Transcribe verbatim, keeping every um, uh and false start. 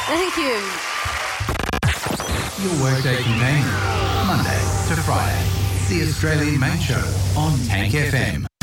Thank you. Your Workday Companion, Monday to Friday. The Australian Main Show on Tank F M.